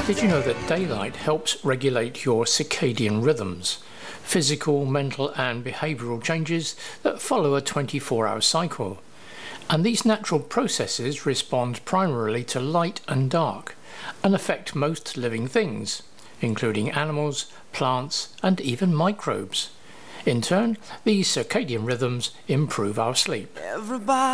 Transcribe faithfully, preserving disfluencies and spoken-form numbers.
Did you know that daylight helps regulate your circadian rhythms, physical, mental and behavioural changes that follow a twenty-four hour cycle? And these natural processes respond primarily to light and dark and affect most living things, including animals, plants and even microbes. In turn, these circadian rhythms improve our sleep. Everybody